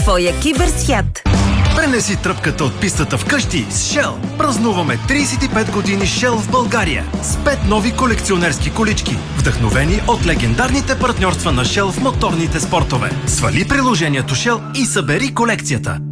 твоя киберсвят. Пренеси тръпката от пистата вкъщи с Shell. Празнуваме 35 години Shell в България с 5 нови колекционерски колички, вдъхновени от легендарните партньорства на Shell в моторните спортове. Свали приложението Shell и събери колекцията.